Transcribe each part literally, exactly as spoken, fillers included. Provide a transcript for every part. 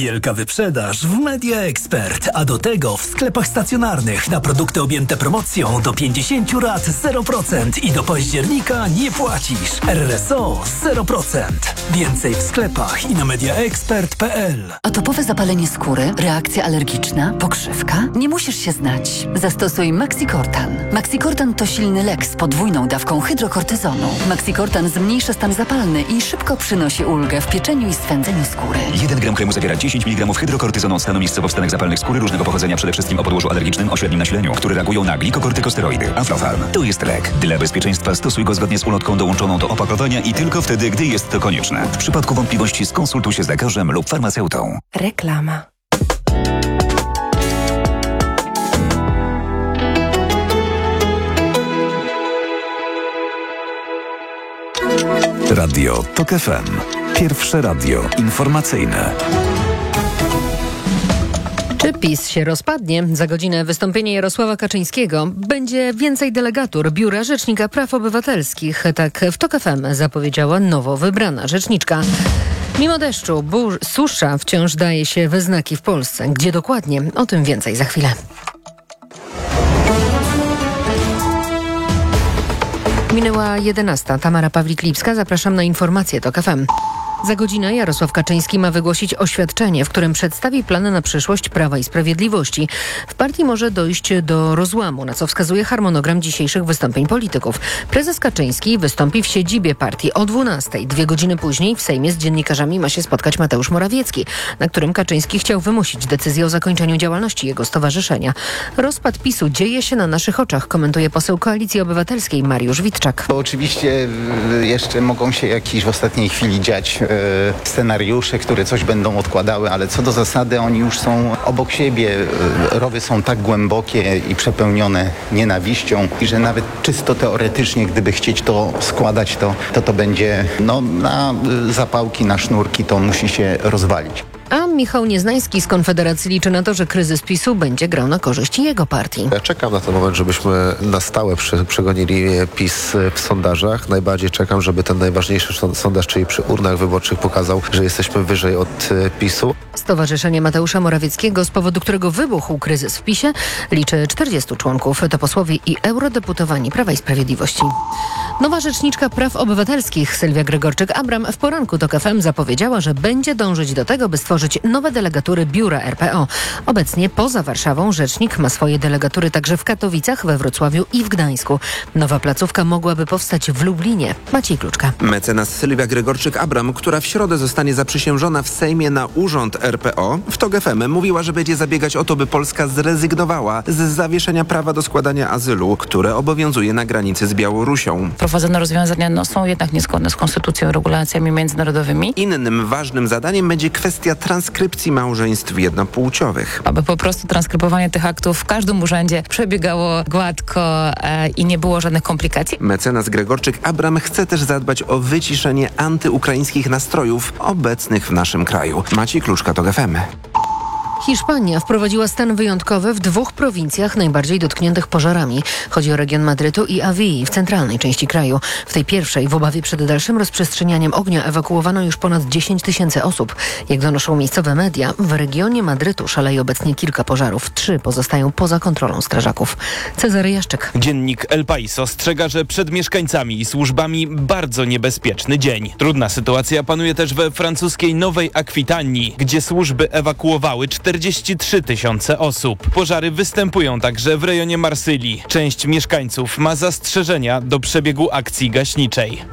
Wielka wyprzedaż w Media Expert, a do tego w sklepach stacjonarnych na produkty objęte promocją do pięćdziesiąt rat zero procent i do października nie płacisz. R S O zero procent. Więcej w sklepach i na mediaexpert kropka p l. Atopowe zapalenie skóry, reakcja alergiczna, pokrzywka? Nie musisz się znać. Zastosuj Maxicortan. Maxicortan to silny lek z podwójną dawką hydrokortyzonu. Maxicortan zmniejsza stan zapalny i szybko przynosi ulgę w pieczeniu i swędzeniu skóry. jeden gram kremu zawiera dziesięć miligramów hydrokortyzonu od stanu miejscowo-wstanek zapalnych skóry różnego pochodzenia, przede wszystkim o podłożu alergicznym o średnim nasileniu, które reagują na glikokortykosteroidy. Aflofarm. To jest lek. Dla bezpieczeństwa stosuj go zgodnie z ulotką dołączoną do opakowania i tylko wtedy, gdy jest to konieczne. W przypadku wątpliwości skonsultuj się z lekarzem lub farmaceutą. Reklama. Radio TOK F M. Pierwsze radio informacyjne. Czy PiS się rozpadnie? Za godzinę wystąpienie Jarosława Kaczyńskiego. Będzie więcej delegatur Biura Rzecznika Praw Obywatelskich. Tak w TOK F M zapowiedziała nowo wybrana rzeczniczka. Mimo deszczu, burz, susza wciąż daje się we znaki w Polsce. Gdzie dokładnie? O tym więcej za chwilę. Minęła jedenasta. Tamara Pawlik-Lipska. Zapraszam na informacje TOK F M. Za godzinę Jarosław Kaczyński ma wygłosić oświadczenie, w którym przedstawi plany na przyszłość Prawa i Sprawiedliwości. W partii może dojść do rozłamu, na co wskazuje harmonogram dzisiejszych wystąpień polityków. Prezes Kaczyński wystąpi w siedzibie partii o dwunastej. Dwie godziny później w Sejmie z dziennikarzami ma się spotkać Mateusz Morawiecki, na którym Kaczyński chciał wymusić decyzję o zakończeniu działalności jego stowarzyszenia. Rozpad PiSu dzieje się na naszych oczach, komentuje poseł Koalicji Obywatelskiej Mariusz Witczak. Bo oczywiście jeszcze mogą się jakieś w ostatniej chwili dziać scenariusze, które coś będą odkładały, ale co do zasady oni już są obok siebie. Rowy są tak głębokie i przepełnione nienawiścią, i że nawet czysto teoretycznie, gdyby chcieć to składać, to to, to będzie no, na zapałki, na sznurki, to musi się rozwalić. A Michał Nieznański z Konfederacji liczy na to, że kryzys PiSu będzie grał na korzyść jego partii. Ja czekam na ten moment, żebyśmy na stałe przy, przegonili PiS w sondażach. Najbardziej czekam, żeby ten najważniejszy sondaż, czyli przy urnach wyborczych, pokazał, że jesteśmy wyżej od PiSu. Stowarzyszenie Mateusza Morawieckiego, z powodu którego wybuchł kryzys w PiSie, liczy czterdziestu członków. To posłowie i eurodeputowani Prawa i Sprawiedliwości. Nowa rzeczniczka praw obywatelskich Sylwia Gregorczyk-Abram w poranku TOK F M zapowiedziała, że będzie dążyć do tego, by stworzyć nowe delegatury Biura R P O. Obecnie poza Warszawą rzecznik ma swoje delegatury także w Katowicach, we Wrocławiu i w Gdańsku. Nowa placówka mogłaby powstać w Lublinie. Maciej Kluczka. Mecenas Sylwia Gregorczyk-Abram, która w środę zostanie zaprzysiężona w Sejmie na urząd R P O, w TOK F M mówiła, że będzie zabiegać o to, by Polska zrezygnowała z zawieszenia prawa do składania azylu, które obowiązuje na granicy z Białorusią. Prowadzone rozwiązania no, są jednak niezgodne z konstytucją i regulacjami międzynarodowymi. Innym ważnym zadaniem będzie kwestia transkrypcji małżeństw jednopłciowych. Aby po prostu transkrybowanie tych aktów w każdym urzędzie przebiegało gładko e, i nie było żadnych komplikacji. Mecenas Gregorczyk-Abram chce też zadbać o wyciszenie antyukraińskich nastrojów obecnych w naszym kraju. Maciej Kluczka, TOK F M. Hiszpania wprowadziła stan wyjątkowy w dwóch prowincjach najbardziej dotkniętych pożarami. Chodzi o region Madrytu i Awii w centralnej części kraju. W tej pierwszej w obawie przed dalszym rozprzestrzenianiem ognia ewakuowano już ponad dziesięć tysięcy osób. Jak donoszą miejscowe media, w regionie Madrytu szaleje obecnie kilka pożarów. Trzy pozostają poza kontrolą strażaków. Cezary Jaszczyk. Dziennik El País ostrzega, że przed mieszkańcami i służbami bardzo niebezpieczny dzień. Trudna sytuacja panuje też we francuskiej Nowej Akwitanii, gdzie służby ewakuowały czterdzieści trzy tysiące osób. Pożary występują także w rejonie Marsylii. Część mieszkańców ma zastrzeżenia do przebiegu akcji gaśniczej.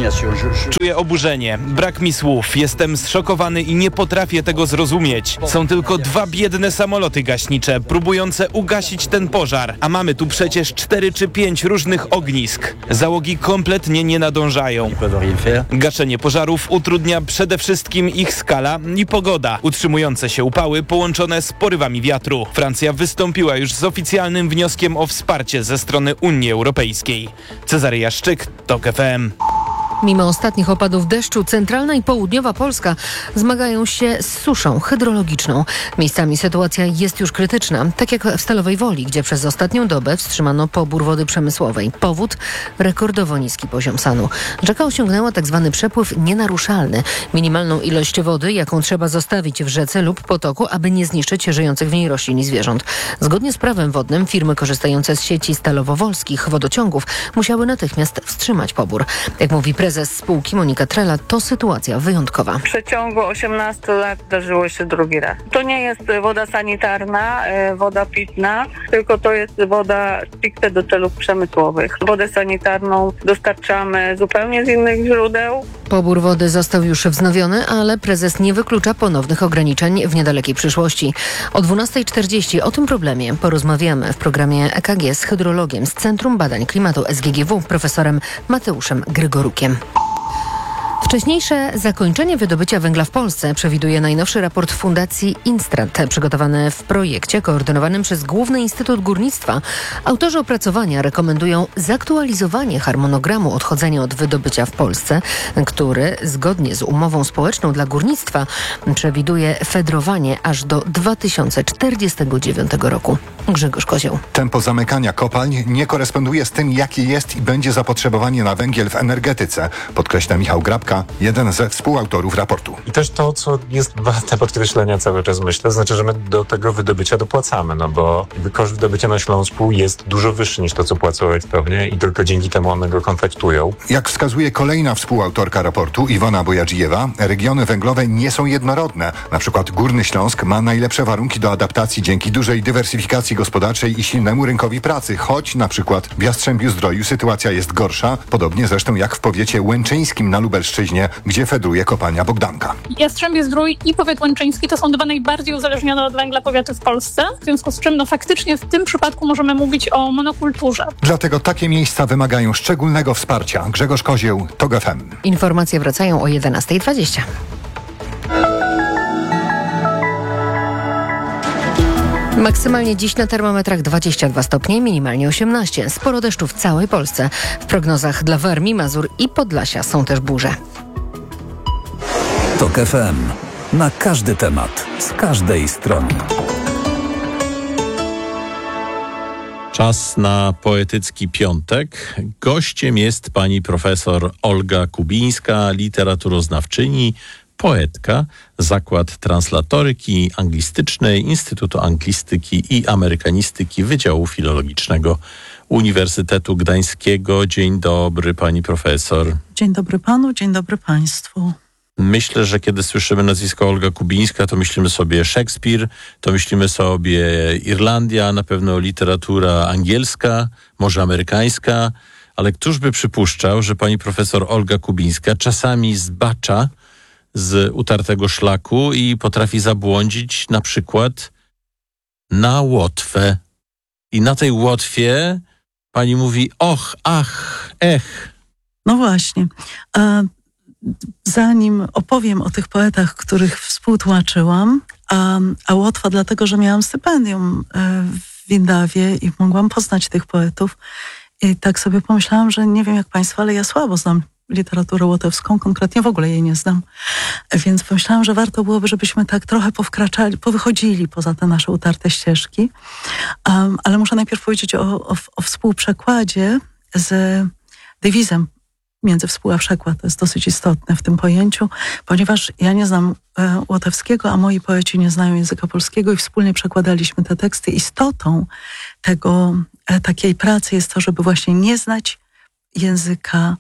Czuję oburzenie, brak mi słów, jestem zszokowany i nie potrafię tego zrozumieć. Są tylko dwa biedne samoloty gaśnicze, próbujące ugasić ten pożar, a mamy tu przecież cztery czy pięć różnych ognisk. Załogi kompletnie nie nadążają. Gaszenie pożarów utrudnia przede wszystkim ich skala i pogoda. Utrzymujące się upały połączone z porywami wiatru. Francja wystąpiła już z oficjalnym wnioskiem o wsparcie ze strony Unii Europejskiej. Cezary Jaszczyk, TOK F M. Mimo ostatnich opadów deszczu, centralna i południowa Polska zmagają się z suszą hydrologiczną. Miejscami sytuacja jest już krytyczna, tak jak w Stalowej Woli, gdzie przez ostatnią dobę wstrzymano pobór wody przemysłowej. Powód? Rekordowo niski poziom sanu. Rzeka osiągnęła tzw. przepływ nienaruszalny. Minimalną ilość wody, jaką trzeba zostawić w rzece lub potoku, aby nie zniszczyć żyjących w niej roślin i zwierząt. Zgodnie z prawem wodnym firmy korzystające z sieci stalowowolskich wodociągów musiały natychmiast wstrzymać pobór. Jak mówi prezes spółki Monika Trela, to sytuacja wyjątkowa. W przeciągu osiemnastu lat zdarzyło się drugi raz. To nie jest woda sanitarna, woda pitna, tylko to jest woda stricte do celów przemysłowych. Wodę sanitarną dostarczamy zupełnie z innych źródeł. Pobór wody został już wznowiony, ale prezes nie wyklucza ponownych ograniczeń w niedalekiej przyszłości. O dwunastej czterdzieści o tym problemie porozmawiamy w programie E K G z hydrologiem z Centrum Badań Klimatu S G G W, profesorem Mateuszem Grygorukiem. Wcześniejsze zakończenie wydobycia węgla w Polsce przewiduje najnowszy raport Fundacji Instrat, przygotowany w projekcie koordynowanym przez Główny Instytut Górnictwa. Autorzy opracowania rekomendują zaktualizowanie harmonogramu odchodzenia od wydobycia w Polsce, który zgodnie z umową społeczną dla górnictwa przewiduje fedrowanie aż do dwa tysiące czterdziestego dziewiątego roku. Grzegorz Kozioł. Tempo zamykania kopalń nie koresponduje z tym, jakie jest i będzie zapotrzebowanie na węgiel w energetyce, podkreśla Michał Grabka, jeden ze współautorów raportu. I też to, co jest warte podkreślenia cały czas, myślę, znaczy, że my do tego wydobycia dopłacamy, no bo koszt wydobycia na Śląsku jest dużo wyższy niż to, co płacą elektrownie i tylko dzięki temu one go kontraktują. Jak wskazuje kolejna współautorka raportu, Iwona Bojadżyjewa, regiony węglowe nie są jednorodne. Na przykład Górny Śląsk ma najlepsze warunki do adaptacji dzięki dużej dywersyfikacji gospodarczej i silnemu rynkowi pracy, choć na przykład w Jastrzębiu-Zdroju sytuacja jest gorsza, podobnie zresztą jak w powiecie łęczyńskim na Lubelszczyźnie, gdzie fedruje kopalnia Bogdanka. Jastrzębie-Zdrój i powiat łęczyński to są dwa najbardziej uzależnione od węgla powiaty w Polsce, w związku z czym no faktycznie w tym przypadku możemy mówić o monokulturze. Dlatego takie miejsca wymagają szczególnego wsparcia. Grzegorz Kozieł, TOG F M. Informacje wracają o jedenastej dwadzieścia. Maksymalnie dziś na termometrach dwadzieścia dwa stopnie, minimalnie osiemnaście. Sporo deszczu w całej Polsce. W prognozach dla Warmii, Mazur i Podlasia są też burze. TOG F M. Na każdy temat, z każdej strony. Czas na poetycki piątek. Gościem jest pani profesor Olga Kubińska, literaturoznawczyni, poetka, Zakład Translatoryki Anglistycznej Instytutu Anglistyki i Amerykanistyki Wydziału Filologicznego Uniwersytetu Gdańskiego. Dzień dobry, pani profesor. Dzień dobry panu, dzień dobry państwu. Myślę, że kiedy słyszymy nazwisko Olga Kubińska, to myślimy sobie Szekspir, to myślimy sobie Irlandia, na pewno literatura angielska, może amerykańska, ale któż by przypuszczał, że pani profesor Olga Kubińska czasami zbacza z utartego szlaku i potrafi zabłądzić na przykład na Łotwę. I na tej Łotwie pani mówi och, ach, ech. No właśnie. A zanim opowiem o tych poetach, których współtłumaczyłam, a, a Łotwa dlatego, że miałam stypendium w Windawie i mogłam poznać tych poetów, i tak sobie pomyślałam, że nie wiem jak państwo, ale ja słabo znam literaturę łotewską, konkretnie w ogóle jej nie znam. Więc pomyślałam, że warto byłoby, żebyśmy tak trochę powkraczali, powychodzili poza te nasze utarte ścieżki. Um, ale muszę najpierw powiedzieć o, o, o współprzekładzie z dywizem między współ a przekład. To jest dosyć istotne w tym pojęciu, ponieważ ja nie znam e, łotewskiego, a moi poeci nie znają języka polskiego i wspólnie przekładaliśmy te teksty. Istotą tego, e, takiej pracy jest to, żeby właśnie nie znać języka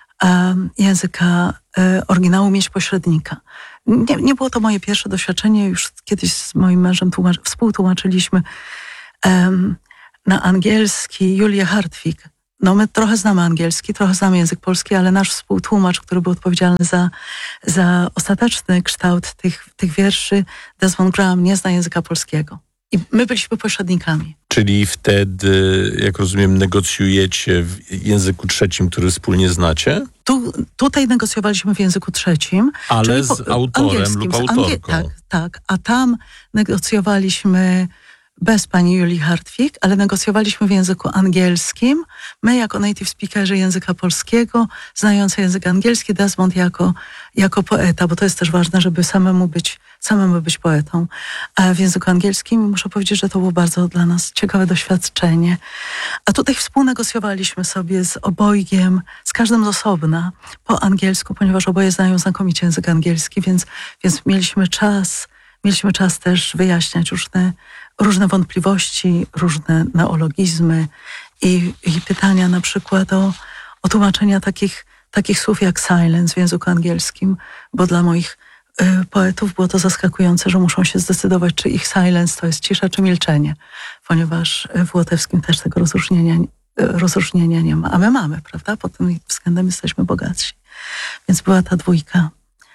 języka e, oryginału, mieć pośrednika. Nie, nie było to moje pierwsze doświadczenie, już kiedyś z moim mężem tłumacz, współtłumaczyliśmy um, na angielski Julię Hartwig. No my trochę znamy angielski, trochę znamy język polski, ale nasz współtłumacz, który był odpowiedzialny za, za ostateczny kształt tych, tych wierszy, Desmond Graham, nie zna języka polskiego. I my byliśmy pośrednikami. Czyli wtedy, jak rozumiem, negocjujecie w języku trzecim, który wspólnie znacie? Tu, tutaj negocjowaliśmy w języku trzecim. Ale po, z autorem lub autorką. Angie- tak, tak. A tam negocjowaliśmy bez pani Julii Hartwig, ale negocjowaliśmy w języku angielskim. My jako native speakerzy języka polskiego, znający język angielski, Desmond jako, jako poeta, bo to jest też ważne, żeby samemu być, samemu być poetą a w języku angielskim. I muszę powiedzieć, że to było bardzo dla nas ciekawe doświadczenie. A tutaj współnegocjowaliśmy sobie z obojgiem, z każdym z osobna po angielsku, ponieważ oboje znają znakomicie język angielski, więc, więc mieliśmy czas, mieliśmy czas też wyjaśniać różne różne wątpliwości, różne neologizmy i, i pytania na przykład o, o tłumaczenia takich, takich słów jak silence w języku angielskim, bo dla moich y, poetów było to zaskakujące, że muszą się zdecydować, czy ich silence to jest cisza, czy milczenie, ponieważ w łotewskim też tego rozróżnienia, y, rozróżnienia nie ma, a my mamy, prawda? Pod tym względem jesteśmy bogatsi. Więc była ta dwójka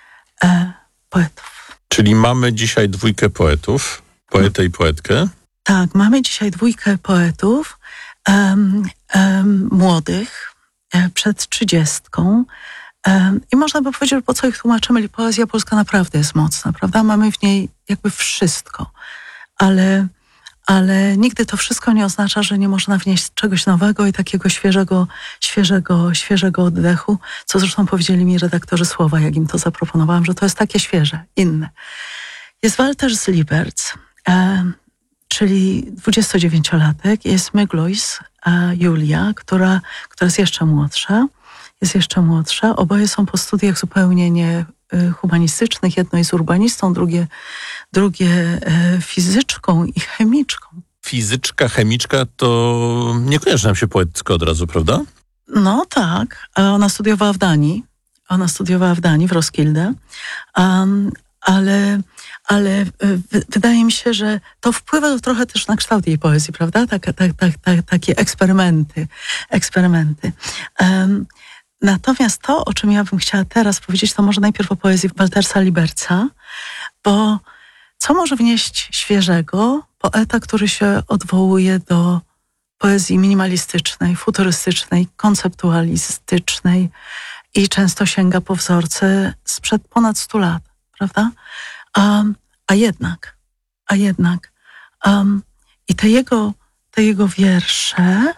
e, poetów. Czyli mamy dzisiaj dwójkę poetów. Poetę i poetkę? Tak, mamy dzisiaj dwójkę poetów um, um, młodych, e, przed trzydziestką. Um, I można by powiedzieć, że po co ich tłumaczymy, poezja polska naprawdę jest mocna, prawda? Mamy w niej jakby wszystko, ale, ale nigdy to wszystko nie oznacza, że nie można wnieść czegoś nowego i takiego świeżego, świeżego, świeżego oddechu, co zresztą powiedzieli mi redaktorzy Słowa, jak im to zaproponowałam, że to jest takie świeże, inne. Jest Walter z Liberc, E, czyli dwudziestodziewięciolatek, jest Myglois, e, Julia, która, która jest jeszcze młodsza, jest jeszcze młodsza. Oboje są po studiach zupełnie nie e, humanistycznych. Jedno jest urbanistą, drugie, drugie e, fizyczką i chemiczką. Fizyczka, chemiczka to nie kojarzy nam się poetycko od razu, prawda? No tak, ona studiowała w Danii. Ona studiowała w Danii, w Roskilde. Um, ale... ale w, wydaje mi się, że to wpływa trochę też na kształt jej poezji, prawda? Tak, tak, tak, tak, takie eksperymenty. eksperymenty. Um, natomiast to, o czym ja bym chciała teraz powiedzieć, to może najpierw o poezji Waltersa Liberca, bo co może wnieść świeżego poeta, który się odwołuje do poezji minimalistycznej, futurystycznej, konceptualistycznej i często sięga po wzorce sprzed ponad stu lat, prawda? Um, a jednak, a jednak um, i te jego, te jego wiersze,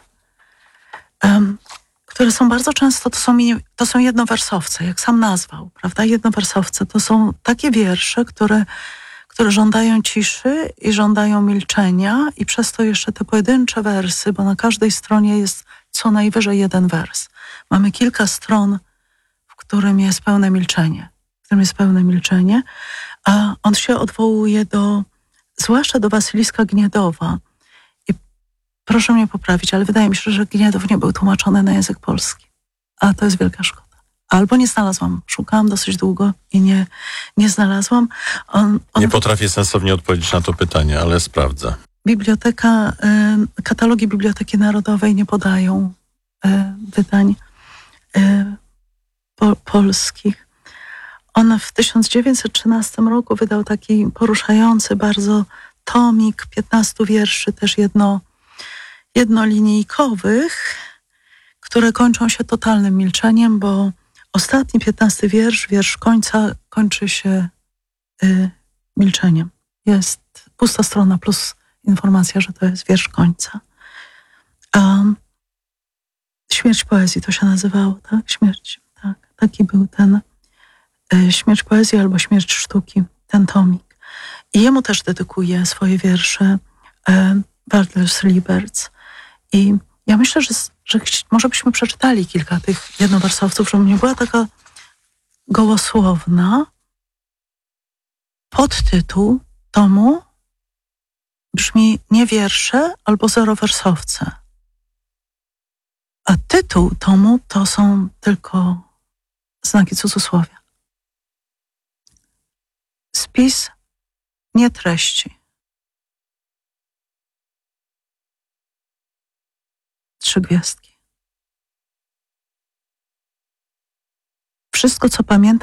um, które są bardzo często, to są, to są jednowersowce, jak sam nazwał, prawda? Jednowersowce to są takie wiersze, które, które żądają ciszy i żądają milczenia i przez to jeszcze te pojedyncze wersy, bo na każdej stronie jest co najwyżej jeden wers. Mamy kilka stron, w którym jest pełne milczenie, w którym jest pełne milczenie, a on się odwołuje do, zwłaszcza do Wasyliska Gniedowa. I proszę mnie poprawić, ale wydaje mi się, że Gniedow nie był tłumaczony na język polski. A to jest wielka szkoda. Albo nie znalazłam. Szukałam dosyć długo i nie, nie znalazłam. On, on... Nie potrafię sensownie odpowiedzieć na to pytanie, ale sprawdzę. Biblioteka, y, katalogi Biblioteki Narodowej nie podają y, wydań y, po, polskich. On w tysiąc dziewięćset trzynastym roku wydał taki poruszający bardzo tomik piętnastu wierszy, też jedno, jednolinijkowych, które kończą się totalnym milczeniem, bo ostatni piętnasty wiersz, wiersz końca, kończy się y, milczeniem. Jest pusta strona plus informacja, że to jest wiersz końca. Um, Śmierć poezji to się nazywało, tak? Śmierć, tak. Taki był ten y, Śmierć poezji albo Śmierć sztuki, ten tomik. I jemu też dedykuje swoje wiersze y, Walter Liberc. I ja myślę, że, że może byśmy przeczytali kilka tych jednowersowców, żeby nie była taka gołosłowna. Podtytuł tomu brzmi nie wiersze albo zerowersowce. A tytuł tomu to są tylko znaki cudzysłowia. Spis nie treści. Trzy gwiazdki. Wszystko, co pamiętam,